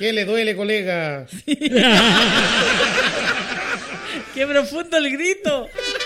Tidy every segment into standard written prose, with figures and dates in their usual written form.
¿Qué le duele, colega? ¡Qué profundo el grito!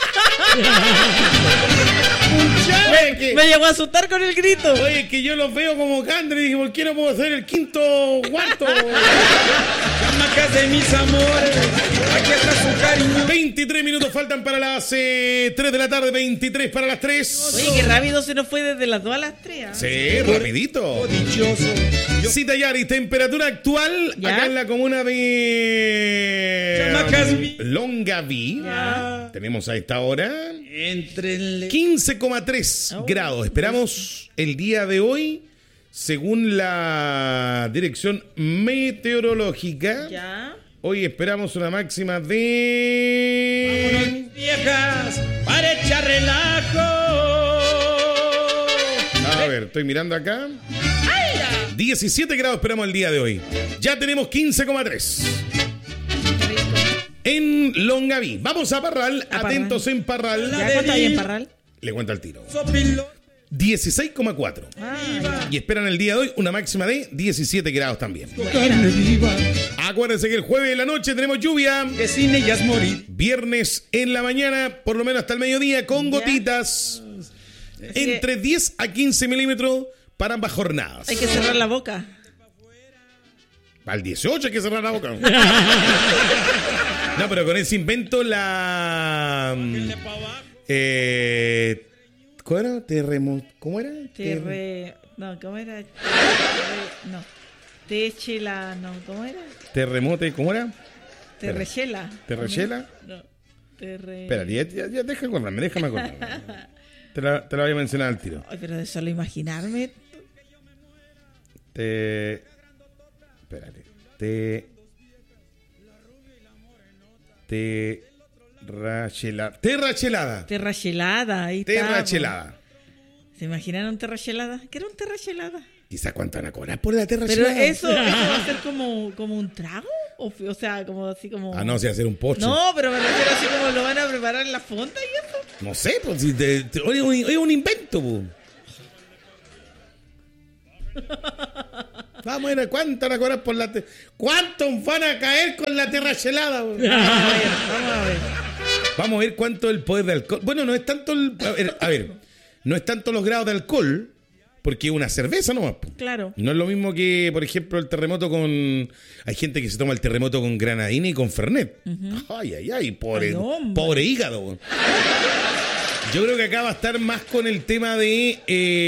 Oye, Me llegó a asustar con el grito. Oye, que yo los veo como Candre y dije, ¿por qué no puedo hacer el quinto cuarto? Chamacas de mis amores, aquí está su cariño. 23 minutos faltan para las 3 de la tarde, 23 para las 3. Oye, qué rápido se nos fue desde las 2 a las 3. Sí, rapidito. Dichoso. Cita Yari, temperatura actual ¿Ya? acá en la comuna de Chamacas. Longaví. Ya. Tenemos a esta hora Entrenle. 15,3 grados. Esperamos el día de hoy, según la dirección meteorológica. Ya. Hoy esperamos una máxima de... Vámonos, viejas, para echar relajo. A ver, estoy mirando acá. 17 grados esperamos el día de hoy. Ya tenemos 15,3 en Longaví. Vamos a Parral. A Atentos en Parral. ¿Ya cuánto hay en Parral? Le cuento al tiro. Sopilo. 16,4. Ah, Y esperan el día de hoy una máxima de 17 grados también. Carne viva, Acuérdense que el jueves de la noche tenemos lluvia. que sin ellas morir. Viernes en la mañana, por lo menos hasta el mediodía, con Ya. gotitas. que- Entre 10 a 15 milímetros para ambas jornadas. hay que cerrar la boca. Al 18 hay que cerrar la boca. No, pero con ese invento la... ¿Cómo era? ¿Cómo era? No, ¿cómo era? No. Techela, no, ¿cómo era? Terremote, ¿cómo era? Terrechela. ¿Terrechela? No. Espera, ya déjame acordarme. Te la voy a mencionar al tiro. Ay, pero de solo imaginarme. Espérate. Terrachelada. Terrachelada, ahí está. Terrachelada. ¿Se imaginaron terrachelada? ¿Qué era un terrachelada? Quizá cuánto van a cobrar por la Pero terrachelada. eso va a ser como un trago. O sea, como así como. Ah, no, si hacer un poche. No, pero me refiero así como lo van a preparar en la fonda y eso. No sé, pues si oye, es un invento, pues. Vamos a ver cuánto van a cobrar por la ¿cuántos van a caer con la terrachelada? Vamos a ver. Vamos a ver cuánto es el poder de alcohol. Bueno, no es tanto a ver, no es tanto los grados de alcohol, porque es una cerveza nomás, po. Claro. No es lo mismo que, por ejemplo, el terremoto con... Hay gente que se toma el terremoto con granadina y con fernet. Ay, pobre, Ay, hombre. pobre hígado, po. Yo creo que acá va a estar más con el tema de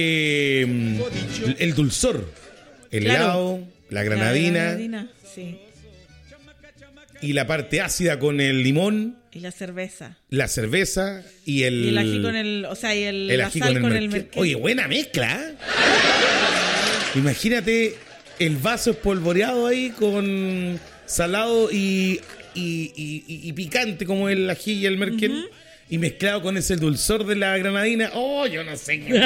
el dulzor. El Claro. helado, la granadina Sí. y la parte ácida con el limón, Y la cerveza. la cerveza y Y el ají con el. O sea, y el la ají sal con el merquén. merquén. Oye, buena mezcla. ¿Eh? Imagínate el vaso espolvoreado ahí con salado y picante como el ají y el merquén. Y mezclado con ese dulzor de la granadina. Oh, yo no sé qué.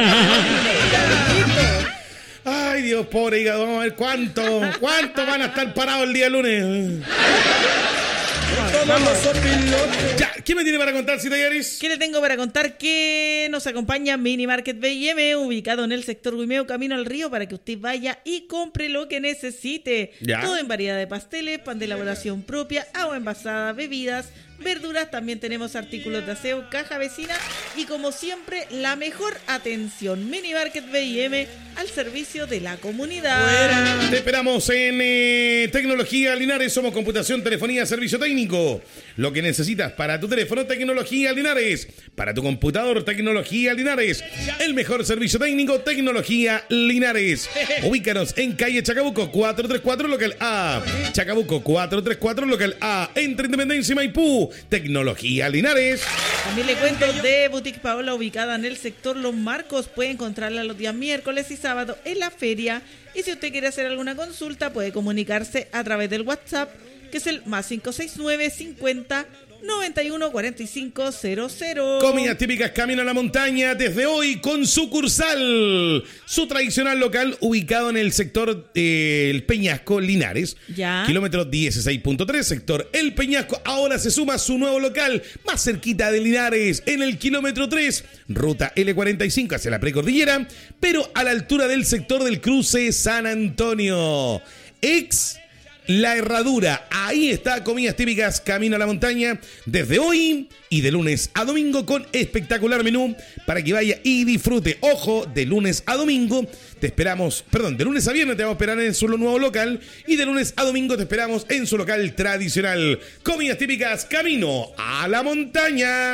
Ay, Dios, pobre hígado. Vamos a ver cuánto van a estar parados el día lunes. Todos los sopilotes. Ya, ¿qué me tiene para contar, Cita Yaris? ¿Qué le tengo para contar? Que nos acompaña Mini Market B&M, ubicado en el sector Guimeo, camino al río, para que usted vaya y compre lo que necesite. Ya. Todo en variedad de pasteles, pan de elaboración propia, agua envasada, bebidas, verduras. También tenemos artículos de aseo, caja vecina y, como siempre, la mejor atención. Mini Market B&M al servicio de la comunidad. Te esperamos en Tecnología Linares. Somos computación, telefonía, servicio técnico. Lo que necesitas para tu teléfono, Tecnología Linares. Para tu computador, Tecnología Linares. El mejor servicio técnico, Tecnología Linares. Ubícanos en calle Chacabuco 434, local A. Chacabuco 434, local A. Entre Independencia y Maipú. Tecnología Linares. También le cuento de Boutique Paola, ubicada en el sector Los Marcos. Puede encontrarla los días miércoles y sábado en la feria. Y si usted quiere hacer alguna consulta, puede comunicarse a través del WhatsApp, que es el más 569 50 91 45 00. Comidas típicas Camino a la Montaña desde hoy con sucursal. Su tradicional local ubicado en el sector El Peñasco, Linares. Ya. Kilómetro 16.3, sector El Peñasco. Ahora se suma su nuevo local más cerquita de Linares, en el kilómetro 3, ruta L45 hacia la precordillera, pero a la altura del sector del cruce San Antonio. Ex La Herradura. Ahí está, comidas típicas Camino a la Montaña, desde hoy y de lunes a domingo con espectacular menú para que vaya y disfrute. Ojo, de lunes a domingo te esperamos, de lunes a viernes te vamos a esperar en su nuevo local y de lunes a domingo te esperamos en su local tradicional. Comidas típicas Camino a la Montaña.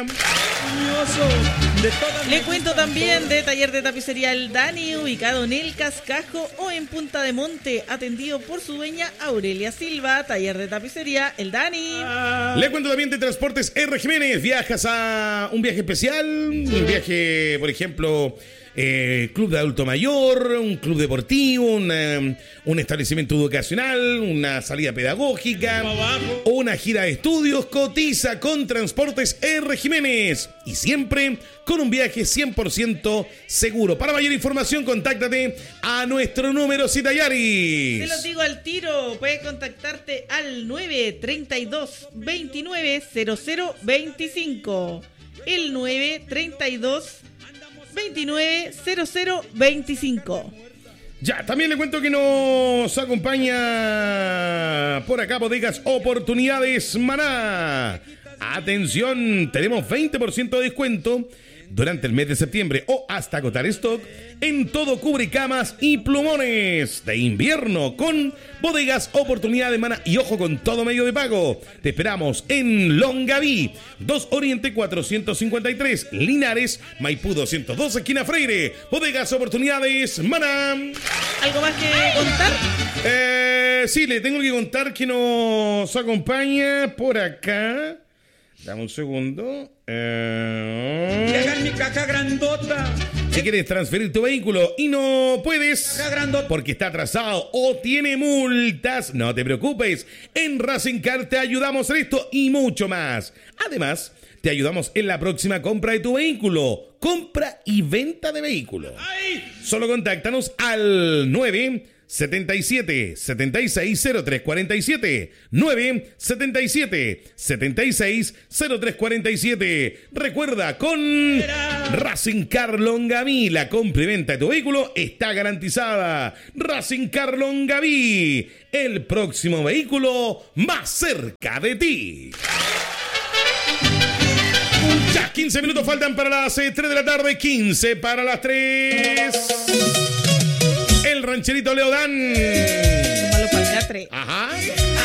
Le cuento también de taller de tapicería El Dani, ubicado en El Cascajo o en Punta de Monte, atendido por su dueña Aurelia Silva. Taller de tapicería El Dani. Le cuento también de Transportes R. Jiménez. Viajas a un viaje especial, un viaje, por ejemplo, club de adulto mayor, un club deportivo, un establecimiento educacional, una salida pedagógica o una gira de estudios. Cotiza con Transportes R. Jiménez y siempre con un viaje 100% seguro. Para mayor información, contáctate a nuestro número Citayaris. Te lo digo al tiro, puedes contactarte al 932 29 0025. El 932 29 0025. Ya, también le cuento que nos acompaña por acá Bodegas Oportunidades Maná. Atención, tenemos 20% de descuento durante el mes de septiembre o hasta agotar stock en todo cubrecamas y plumones de invierno con Bodegas Oportunidades Maná. Y ojo con todo medio de pago. Te esperamos en Longaví, 2 Oriente 453, Linares, Maipú 202, esquina Freire. Bodegas Oportunidades Maná. ¿Algo más que contar? Sí, le tengo que contar que nos acompaña por acá. Dame un segundo. Llega en mi caja grandota. Si quieres transferir tu vehículo y no puedes porque está atrasado o tiene multas, no te preocupes. En Racing Car te ayudamos en esto y mucho más. Además, te ayudamos en la próxima compra de tu vehículo. Compra y venta de vehículo. Solo contáctanos al 977-760347. 977-760347. Recuerda, con Racing Car Longaví, la compra y venta de tu vehículo está garantizada. Racing Car Longaví, el próximo vehículo más cerca de ti. Ya, 15 minutos faltan para las 3 de la tarde, 15 para las 3. El rancherito Leodán. Malo para el catre. Ajá.